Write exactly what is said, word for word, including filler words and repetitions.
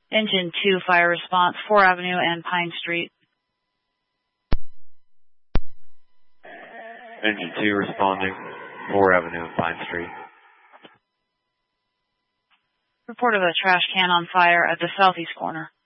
Engine two, fire response, fourth Avenue and Pine Street. Engine two responding, fourth Avenue and Pine Street. Report of a trash can on fire at the southeast corner.